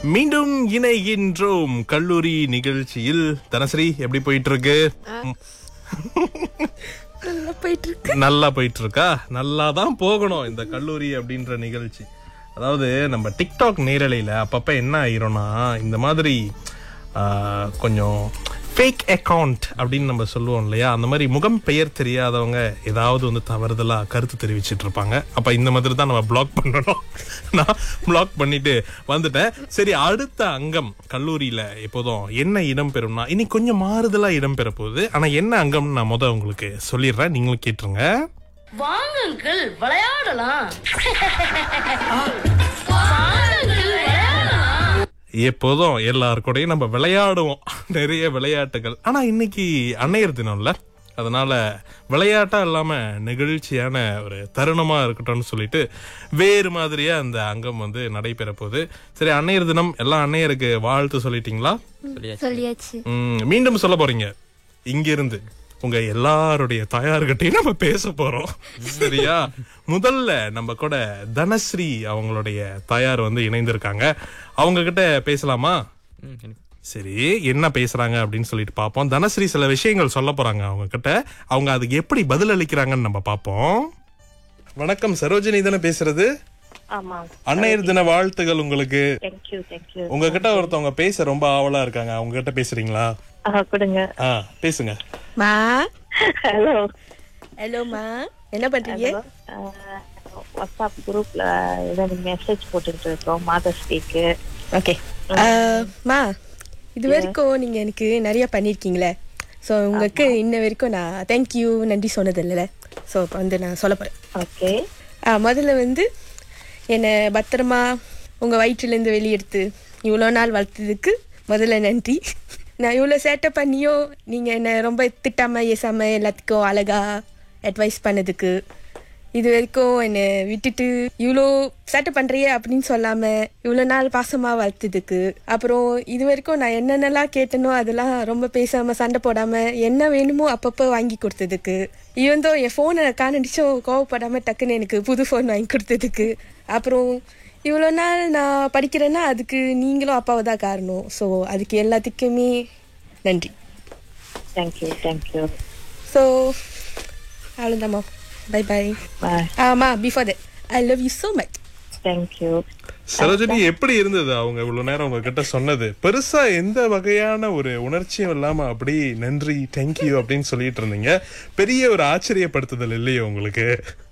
மீண்டும் இணைகின்றோம் கல்லூரி நிகழ்ச்சியில். தனஸ்ரீ எப்படி போயிட்டு இருக்கு? நல்லா போயிட்டு இருக்கா? நல்லா தான் போகணும் இந்த கல்லூரி அப்படின்ற நிகழ்ச்சி. அதாவது நம்ம டிக்டாக் நேரலையில அப்பப்ப என்ன ஆயிரும்னா, இந்த மாதிரி கொஞ்சம் ஃபேக் அக்கவுண்ட் அப்படின்னு நம்ம சொல்லுவோம் இல்லையா, அந்த மாதிரி முகம் பெயர் தெரியாதவங்க ஏதாவது வந்து தவறுதலா கருத்து தெரிவிச்சிட்டு இருப்பாங்க. அப்ப இந்த மாதிரி தான் நம்ம பிளாக் பண்ணணும். நான் பிளாக் பண்ணிட்டு வந்துட்டேன். சரி, அடுத்த அங்கம் கல்லூரியில எப்போதும் என்ன இடம் பெறும்னா, இனி கொஞ்சம் மாறுதலா இடம் பெற போகுது. ஆனா என்ன அங்கம்னு நான் உங்களுக்கு சொல்லிடுறேன், நீங்களும் கேட்டுருங்க. வாங்குங்கள் விளையாடலாம். எப்போதும் எல்லாருக்கூடையும் நம்ம விளையாடுவோம், நிறைய விளையாட்டுகள். ஆனா இன்னைக்கு அன்னையர் தினம்ல, அதனால விளையாட்டா இல்லாம நிகழ்ச்சியான ஒரு தருணமா இருக்கட்டும்னு சொல்லிட்டு வேறு மாதிரியா அந்த அங்கம் வந்து நடைபெற போகுது. சரி, அன்னையர் தினம் எல்லா அன்னையருக்கு வாழ்த்து சொல்லிட்டீங்களா? சொல்லியாச்சு. மீண்டும் சொல்ல போறீங்க? இங்கிருந்து உங்க எல்லாருடைய தாயார்கிட்டையும் நம்ம பேச போறோம். சரியா? முதல்ல நம்ம கூட தனஸ்ரீ அவங்களுடைய தாயார் வந்து இணைந்திருக்காங்க. அவங்க கிட்ட பேசலாமா? சரி, என்ன பேசுறாங்க அப்படின்னு சொல்லிட்டு பாப்போம். தனஸ்ரீ சில விஷயங்கள் சொல்ல போறாங்க அவங்க கிட்ட. அவங்க அதுக்கு எப்படி பதில் அளிக்கிறாங்கன்னு நம்ம பாப்போம். வணக்கம், சரோஜினி தானே பேசுறது? அன்னையர் தின வாழ்த்துகள் உங்களுக்கு. உங்ககிட்ட ஒருத்தவங்க பேச ரொம்ப ஆவலா இருக்காங்க, அவங்க கிட்ட பேசுறீங்களா? பேசுங்க. மா, ஹலோ. ஹலோ மா, என்ன பண்றீங்க? வாட்ஸ்அப் குரூப்ல ஏதோ மெசேஜ் போட்டுட்டு இருக்கோம் மதர்ஸ் டேக்கு. ஓகே மா, இது வரைக்கும் நீங்க எனக்கு நிறைய பண்ணிருக்கீங்களே. ஸோ உங்களுக்கு இன்ன வரைக்கும் நான் தேங்க்யூ நன்றி சொன்னது இல்லைல்ல. ஸோ இப்போ வந்து நான் சொல்ல போறேன். ஓகே. முதல்ல வந்து என்னை பத்திரமா உங்க வயிற்றுலேருந்து வெளியெடுத்து இவ்வளோ நாள் வளர்த்ததுக்கு முதல்ல நன்றி. நான் இவ்வளோ சேட்டை பண்ணியோ நீங்கள் என்னை ரொம்ப திட்டாமல் ஏசாமல் எல்லாத்துக்கும் அழகாக அட்வைஸ் பண்ணதுக்கு, இது வரைக்கும் என்னை விட்டுட்டு இவ்வளோ சேட்டை பண்ணுறியே அப்படின்னு சொல்லாமல் இவ்வளோ நாள் பாசமாக வளர்த்ததுக்கு, அப்புறம் இது வரைக்கும் நான் என்னென்னலாம் கேட்டனோ அதெல்லாம் ரொம்ப பேசாமல் சண்டை போடாமல் என்ன வேணுமோ அப்பப்போ வாங்கி கொடுத்ததுக்கு, ஈவன் தோ என் ஃபோனை காணடிச்சும் கோவப்படாமல் டக்குன்னு எனக்கு புது ஃபோன் வாங்கி கொடுத்ததுக்கு, அப்புறம் இவ்வளோ நாள் நான் படிக்கிறேன்னா அதுக்கு நீங்களும் அப்பாவை தான் காரணம். ஸோ அதுக்கு எல்லாத்துக்குமே நன்றி. தேங்க்யூ. So அவ்வளோதாம்மா, by by. ஆமா, before that I love you so much. Thank you. Sarojini, எப்படி இருந்தது அவங்க இவ்வளவு நேரம் உங்ககிட்ட சொன்னது? பெருசா எந்த வகையான ஒரு உணர்ச்சியும் இல்லாம அப்படி நன்றி தேங்க்யூ அப்படின்னு சொல்லிட்டு இருந்தீங்க. பெரிய ஒரு ஆச்சரியப்படுத்துதல் இல்லையோ உங்களுக்கு?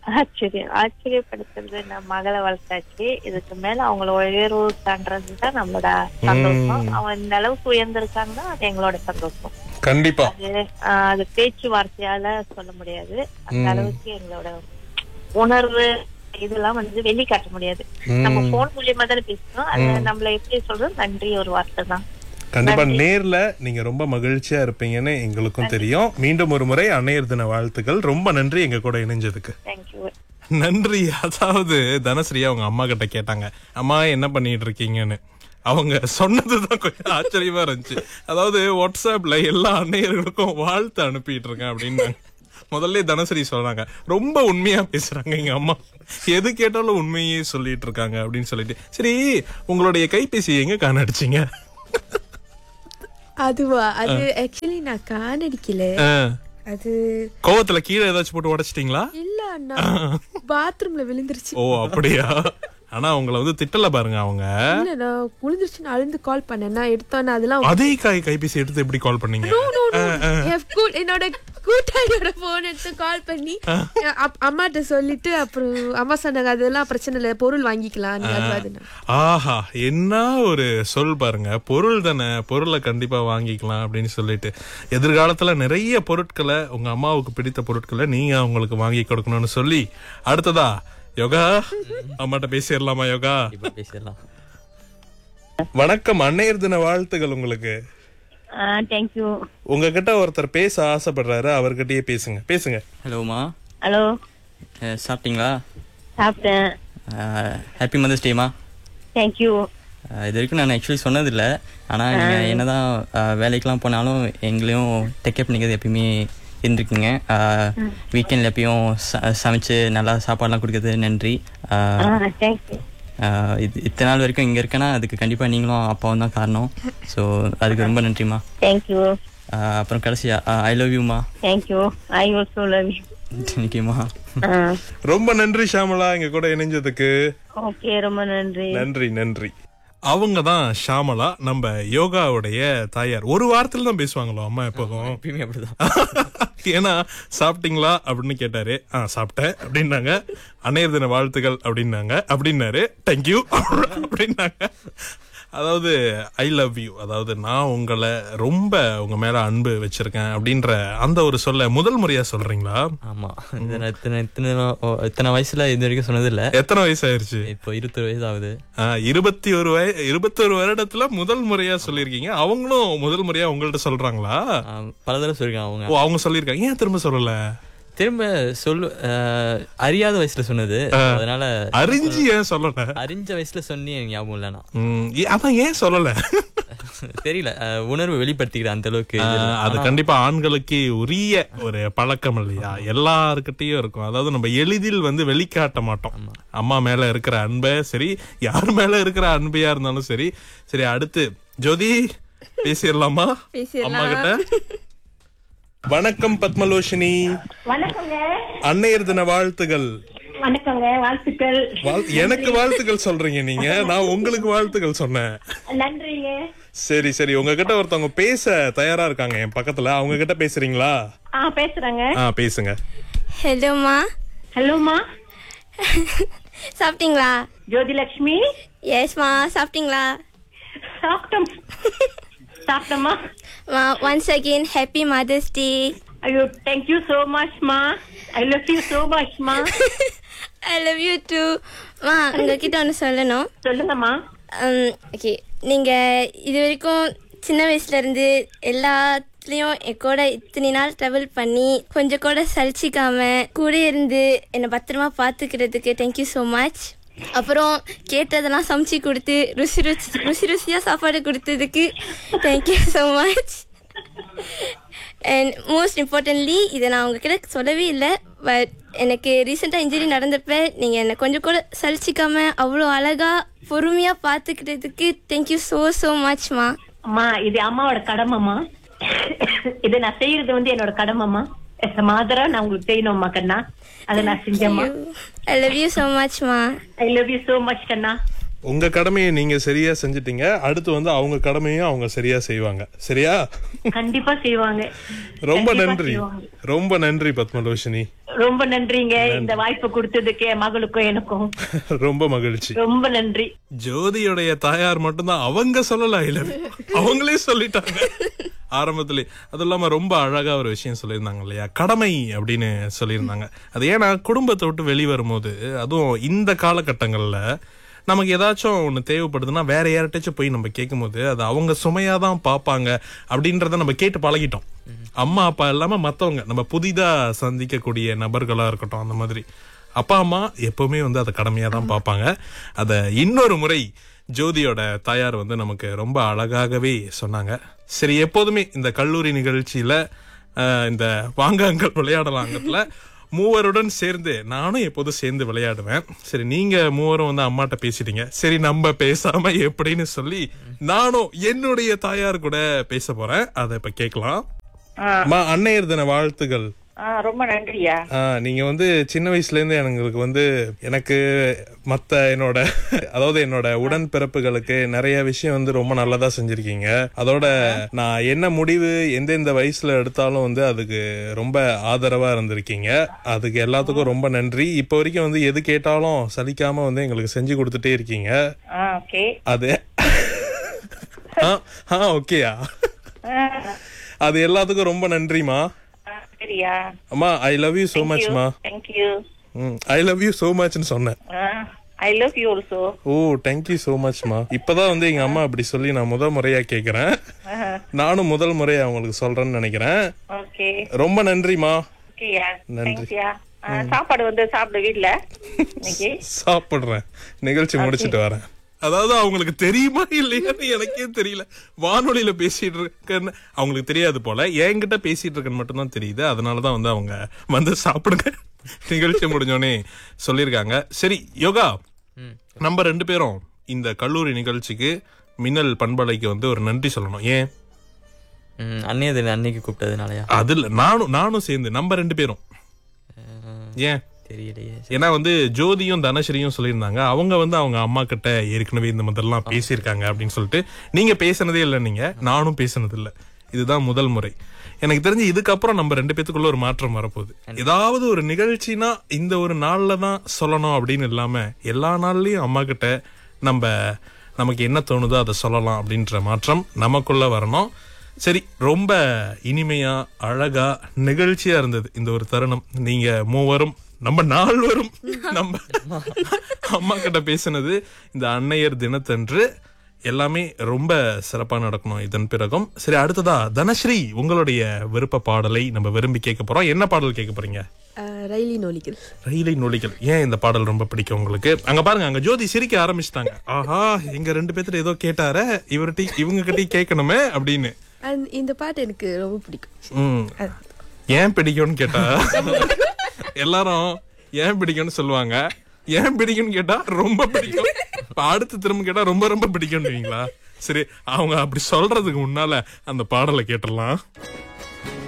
ஆச்சரியப்படுத்துறது, நான் மகளை வளர்த்தாச்சு, இதுக்கு மேல அவங்கள உயர்வு தாண்டதுதான் நம்மளோட சந்தோஷம். அவங்க இந்த அளவுக்கு உயர்ந்திருக்காங்கன்னா அது எங்களோட சந்தோஷம். கண்டிப்பா அது பேச்சுவார்த்தையால சொல்ல முடியாது. அந்த அளவுக்கு எங்களோட உணர்வு இதெல்லாம் வந்து வெளிக்காட்ட முடியாது. நம்ம போன் மூலியமா தானே பேசணும். அது நம்மள எப்படி சொல்றது, நன்றி ஒரு வார்த்தை தான். கண்டிப்பா நேர்ல நீங்க ரொம்ப மகிழ்ச்சியா இருப்பீங்கன்னு எங்களுக்கும் தெரியும். மீண்டும் ஒரு முறை அன்னையர் தின வாழ்த்துக்கள். ரொம்ப நன்றி எங்க கூட இணைஞ்சதுக்கு. நன்றி. அதாவது தனஸ்ரீ அவங்க அம்மா கிட்ட கேட்டாங்க, அம்மா என்ன பண்ணிட்டு இருக்கீங்கன்னு. அவங்க சொன்னதுதான் கொஞ்சம் ஆச்சரியமா இருந்துச்சு. அதாவது வாட்ஸ்அப்ல எல்லா அன்னையர்களுக்கும் வாழ்த்து அனுப்பிட்டு இருக்கேன் அப்படின்னு முதல்ல தனஸ்ரீ சொல்றாங்க. ரொம்ப உண்மையா பேசுறாங்க எங்க அம்மா, எது கேட்டாலும் உண்மையே சொல்லிட்டு இருக்காங்க அப்படின்னு சொல்லிட்டு. சரி, உங்களுடைய கைபேசி எங்க காணடிச்சீங்க? அதுவா, அது ஆக்சுவலி நான் காணடிக்கல. அது கோவத்துல கீழே ஏதாச்சும் போட்டு உடைச்சிட்டீங்களா? இல்ல அண்ணா, பாத்ரூம்ல விழுந்துருச்சு. ஓ அப்படியா? ஆனா உங்களை வந்து திட்டல பாருங்க அவங்க. இல்ல, நான் விழுந்துருச்சுன்னு அழுந்து கால் பண்ணேன். நான் எடுத்தோன்னு அதெல்லாம் அதே கைபேசி எடுத்து எப்படி கால் பண்ணீங்க? என்னோட கூட்டாளியோட போன் எடுத்து கால் பண்ணி அம்மாட்ட சொல்லிட்டு, அப்புறம் அம்மா சொன்னாங்க அதெல்லாம் பிரச்சனை இல்ல, பொருள் வாங்கிக்கலாம். ஆஹா, என்ன ஒரு சொல் பாருங்க. பொருள் தானே, பொருளை கண்டிப்பா வாங்கிக்கலாம் அப்படின்னு சொல்லிட்டு எதிர்காலத்துல நிறைய பொருட்களை, உங்க அம்மாவுக்கு பிடித்த பொருட்களை நீங்க அவங்களுக்கு வாங்கி கொடுக்கணும்னு சொல்லி. அடுத்ததா யோகா அம்மாட்ட பேசிடலாமா? யோகா பேசிடலாம். வணக்கம், அன்னையர் தின வாழ்த்துகள் உங்களுக்கு. தேங்க்யூ. உங்ககிட்ட ஒருத்தர் பேச ஆசைப்படுறாரு, அவர்கிட்டயே பேசுங்க. ஹலோமா. ஹலோ. சாப்பிட்டீங்களா? சாப்பிட்டேன். Happy mother's டேமா. தேங்க்யூ. இது வரைக்கும் நான் ஆக்சுவலி சொன்னதில்லை. ஆனால் நீங்கள் என்னதான் வேலைக்கெலாம் போனாலும் எங்களையும் டேக்கப் பண்ணிக்கிறது எப்பயுமே இருந்திருக்கீங்க. வீக்கெண்டில் எப்பயும் சமைச்சு நல்லா சாப்பாடுலாம் கொடுக்குறது நன்றி. இத்தனை நாள் வரைக்கும் இங்கே இருக்கேன்னா அதுக்கு கண்டிப்பாக நீங்களும் அப்பாவும் தான் காரணம். ஸோ அதுக்கு ரொம்ப நன்றிம்மா. தேங்க்யூ. அப்புறம் கடைசியா I love Yuma. Thank you. I also love you. தேங்க்யூமா. ரொம்ப நன்றி ஷாமலா எங்க கூட இணைஞ்சதுக்கு. ஓகே, ரொம்ப நன்றி. நன்றி நன்றி. அவங்க தான் ஷாமலா, நம்ம யோகாவுடைய தாயார். ஒரு வாரத்துல தான் பேசுவாங்களோ அம்மா எப்போதும். எப்பயுமே அப்படிதான். ஏன்னா சாப்பிட்டீங்களா அப்படின்னு கேட்டாரு. சாப்பிட்டேன் அப்படின்னாங்க. அன்னையர் தின வாழ்த்துக்கள் அப்படின்னாரு. தேங்க்யூ அப்படின்னாங்க. அதாவது ஐ லவ் யூ, அதாவது நான் உங்களை ரொம்ப உங்க மேல அன்பு வச்சிருக்கேன் அப்படின்ற அந்த ஒரு சொல்ல முதல் முறையா சொல்றீங்களா? ஆமா, இத்தனை வயசுல இது வரைக்கும் சொன்னது இல்ல. எத்தனை வயசு ஆயிருச்சு இப்போ? 21 வயசு ஆகுது. 21 வருடத்துல முதல் முறையா சொல்லிருக்கீங்க. அவங்களும் முதல் முறையா உங்கள்ட்ட சொல்றாங்களா? பல தடவை சொல்லிருக்காங்க. அவங்க சொல்லிருக்காங்க. ஏன் திரும்ப சொல்லல? திரும்ப அறியாத வயசுல சொன்னது, அதனால அறிஞ்சு ஏன் சொல்லல? அறிஞ்ச வயசுல சொன்னி ஞாபகம் இல்லனா. அதான் ஏன் சொல்லல தெரியல. உணர்வு வெளிப்படுத்திக்கிற அந்த அளவுக்கு. அது கண்டிப்பா ஆண்களுக்கு உரிய ஒரு பழக்கம் இல்லையா? எல்லாருக்கிட்டையும் இருக்கும். அதாவது நம்ம எளிதில் வெளிக்காட்ட மாட்டோம். அம்மா மேல இருக்கிற அன்பை சரி, யார் மேல இருக்கிற அன்பையா இருந்தாலும் சரி. சரி, அடுத்து ஜோதி பேசிடலாமா அம்மா கிட்ட? வணக்கம் பத்மலோஷினி. வணக்கங்க. அன்னையர் தின வாழ்த்துகள். வணக்கங்க, வாழ்த்துக்கள். எனக்கு வாழ்த்துக்கள் சொல்றீங்க நீங்க, நான் உங்களுக்கு வாழ்த்துக்கள் சொன்னேன். நன்றிங்க. சரி சரி, உங்ககிட்ட ஒருத்தவங்க பேச தயாரா இருக்காங்க என் பக்கத்துல. அவங்க கிட்ட பேசுறீங்களா? பேசுறேங்க. பேசுங்க. ஹலோமா. ஹலோமா. சாப்பிட்டீங்களா? ஜோதிலட்சுமி. எஸ்மா. சாப்பிட்டீங்களா? சாப்பிட்டோமா. Once again, happy Mother's Day. ஐயோ, thank you so much ma. I love you so much ma. I love you too. மா, உங்ககிட்ட ஒன்று சொல்லணும். சொல்லுங்கம்மா. ஓகே, நீங்க இது வரைக்கும் சின்ன வயசுல இருந்து எல்லாத்துலயும் என் கூட இத்தனை நாள் ட்ராவல் பண்ணி கொஞ்சம் கூட சலிச்சிக்காம கூட இருந்து என்னை பத்திரமா பார்த்துக்கிறதுக்கு தேங்க்யூ ஸோ மச். அப்புறம் கேட்டதெல்லாம் சமைச்சு கொடுத்து ருசியா சாப்பாடு கொடுத்ததுக்கு thank you so much. And most importantly, இதை நான் உங்ககிட்ட சொல்லவே இல்லை, பட் எனக்கு ரீசெண்டாக இன்ஜுரி நடந்தப்ப நீங்கள் என்னை கொஞ்சம் கூட சலிச்சிக்காம அவ்வளோ அழகா பொறுமையாக பார்த்துக்கிட்டதுக்கு தேங்க்யூ ஸோ மச்மா. அம்மா, இது அம்மாவோட கடமைம்மா. இதை நான் செய்யறது என்னோட கடமைம்மா. மாதரா நான் உங்களுக்கு செய்யணும்மா கண்ணா. அதை நான் செஞ்சேம்மா. I love you so much மா. I love you so much கண்ணா. உங்க கடமையை நீங்க சரியா செஞ்சிட்டீங்க. அடுத்து அவங்க கடமையும் அவங்க சரியா செய்வாங்க. சரியா? கண்டிப்பா செய்வாங்க. ரொம்ப நன்றி. ரொம்ப நன்றி பத்மலோஷினி. ரொம்ப நன்றிங்க இந்த வாய்ப்பு கொடுத்ததுக்கு மகளுக்கும் எனக்கும். ரொம்ப மகிழ்ச்சி. ரொம்ப நன்றி. ஜோதியோடைய தாயார் மட்டும்தான் அவங்க சொல்லல, இல்ல அவங்களே சொல்லிட்டாங்க ஆரம்பத்திலே. அது இல்லாம ரொம்ப அழகா ஒரு விஷயம் சொல்லியிருந்தாங்க இல்லையா, கடமை அப்படின்னு சொல்லியிருந்தாங்க. அது ஏன்னா குடும்பத்தை விட்டு வெளிவரும்போது, அதுவும் இந்த காலகட்டங்கள்ல நமக்கு ஏதாச்சும் ஒண்ணு தேவைப்படுதுன்னா வேற யார்கிட்டச்சும் போய் நம்ம கேட்கும் போது அது அவங்க சுமையாதான் பாப்பாங்க அப்படின்றத நம்ம கேட்டு பழகிட்டோம். அம்மா அப்பா இல்லாம மத்தவங்க, நம்ம புதிதா சந்திக்கக்கூடிய நபர்களா இருக்கட்டும், அந்த மாதிரி அப்பா அம்மா எப்பவுமே அதை கடமையா தான் பார்ப்பாங்க. அத இன்னொரு முறை ஜோதியோட தாயார் நமக்கு ரொம்ப அழகாகவே சொன்னாங்க. சரி, எப்போதுமே இந்த கல்லூரி நிகழ்ச்சியில இந்த வாங்காங்கள் விளையாடலாங்கத்துல மூவருடன் சேர்ந்து நானும் எப்போதும் சேர்ந்து விளையாடுவேன். சரி, நீங்க மூவரும் அம்மாட்ட பேசிட்டீங்க. சரி, நம்ம பேசாம எப்படின்னு சொல்லி நானும் என்னுடைய தாயார் கூட பேச போறேன். அதை இப்ப கேட்கலாம். அன்னையர் தின வாழ்த்துகள். ரொம்ப நன்றியா. நீங்க சின்ன வயசுல இருந்து எனக்கு மத்த என்னோட உடன் பிறப்புகளுக்கு நிறைய விஷயம் ரொம்ப நல்லதா செஞ்சிருக்கீங்க. அதோட நான் என்ன முடிவு எந்தெந்த வயசுல எடுத்தாலும் அதுக்கு ரொம்ப ஆதரவா இருந்திருக்கீங்க. அதுக்கு எல்லாத்துக்கும் ரொம்ப நன்றி. இப்ப வரைக்கும் எது கேட்டாலும் சலிக்காம எங்களுக்கு செஞ்சு கொடுத்துட்டே இருக்கீங்க. அது ஓகேயா? அது எல்லாத்துக்கும் ரொம்ப நன்றிமா. அம்மா, I love you so much மா. ஐ லவ் யூ சோ மச்னு சொன்னேன். I love you also. O, thank you so much மா. இப்பதான் எங்க அம்மா அப்படி சொல்லி நான் முதல் முறையா கேக்குறேன். நானும் முதல் முறையா அவங்களுக்கு சொல்றேன்னு நினைக்கிறேன். ஓகே, ரொம்ப நன்றிமா. ஓகேயா, நன்றி. சாப்பாடு சாப்பிட வீட்ல சாப்பிடுறேன். நிகழ்ச்சி முடிச்சிட்டு வரேன். அதாவது அவங்களுக்கு தெரியுமா இல்லையான்னு எனக்கே தெரியல. வானொலியில பேசிட்டு இருக்கேன்னு அவங்களுக்கு தெரியாது போல, என்கிட்ட பேசிட்டு இருக்கேன்னு மட்டும்தான் தெரியுது. அதனாலதான் அவங்க சாப்பிடுங்க நிகழ்ச்சி முடிஞ்சோடனே சொல்லிருக்காங்க. சரி யோகா, நம்ம 2 பேரும் இந்த கல்லூரி நிகழ்ச்சிக்கு மின்னல் பண்பலைக்கு வந்து ஒரு நன்றி சொல்லணும். ஏன்? அன்னையது அன்னைக்கு கூப்பிட்டதுனாலயா? அதுல நானும் சேர்ந்து நம்ம 2 பேரும். ஏன் தெரியலையே. ஏன்னா வந்து ஜோதியும் தனஸ்ரீயும் சொல்லியிருந்தாங்க, அவங்க வந்து அவங்க அம்மா கிட்ட ஏற்கனவே இந்த மாதிரிலாம் பேசியிருக்காங்க அப்படின்னு சொல்லிட்டு. நீங்க பேசினதே இல்லை, நீங்க நானும் பேசினது இல்லை, இதுதான் முதல் முறை. எனக்கு தெரிஞ்சு இதுக்கப்புறம் நம்ம 2 பேத்துக்குள்ள ஒரு மாற்றம் வரப்போகுது. ஏதாவது ஒரு நிகழ்ச்சினா இந்த ஒரு நாள்ல தான் சொல்லணும் அப்படின்னு இல்லாம எல்லா நாள்லயும் அம்மா கிட்ட நமக்கு என்ன தோணுதோ அதை சொல்லலாம் அப்படின்ற மாற்றம் நமக்குள்ள வரணும். சரி, ரொம்ப இனிமையா அழகா நிகழ்ச்சியா இருந்தது இந்த ஒரு தருணம். நீங்க மூவரும் நம்ம 4 வரும் நம்ம அம்மா கிட்ட பேசினது இந்த அன்னையர் தினத்தன்று எல்லாமே ரொம்ப சிறப்பா நடக்கணும் இதன் பிறகும். சரி, அடுத்ததா தனஸ்ரீ, உங்களுடைய விருப்ப பாடலை நம்ம விரும்பி கேட்க போறோம். என்ன பாடல் கேட்க போறீங்க? ரயிலின் ஒலிகள். ரயிலின் ஒலிகள். ஏன் இந்த பாடல் ரொம்ப பிடிக்கும் உங்களுக்கு? அங்க பாருங்க, அங்க ஜோதி சிரிக்க ஆரம்பிச்சிட்டாங்க. ஆஹா, எங்க 2 பேத்துல ஏதோ கேட்டார, இவங்க கிட்ட கேட்கணுமே அப்படின்னு. இந்த பாட்டு எனக்கு ரொம்ப பிடிக்கும். ஏன் பிடிக்கும்னு கேட்டா எல்லாரும் ஏன் பிடிக்கும்னு சொல்லுவாங்க. ஏன் பிடிக்கும்னு கேட்டா ரொம்ப பிடிக்கும். அடுத்து திரும்ப கேட்டா ரொம்ப ரொம்ப பிடிக்கும்னுவீங்களா? சரி, அவங்க அப்படி சொல்றதுக்கு முன்னால அந்த பாடலை கேட்டுடலாம்.